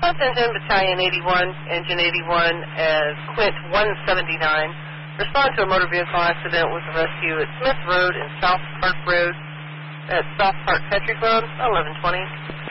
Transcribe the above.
South Engine Battalion 81, Engine 81 as Quint 179. Respond to a motor vehicle accident with a rescue at Smith Road and South Park Road at South Park Country Club, 1120.